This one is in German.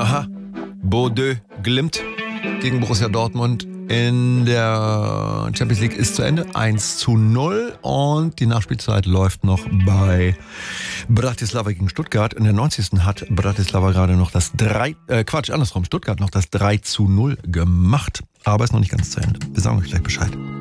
Aha. Bordeaux Glimt gegen Borussia Dortmund in der Champions League ist zu Ende. 1:0 und die Nachspielzeit läuft noch bei Bratislava gegen Stuttgart. In der 90. hat Bratislava gerade noch das Stuttgart noch das 3:0 gemacht. Aber ist noch nicht ganz zu Ende. Wir sagen euch gleich Bescheid.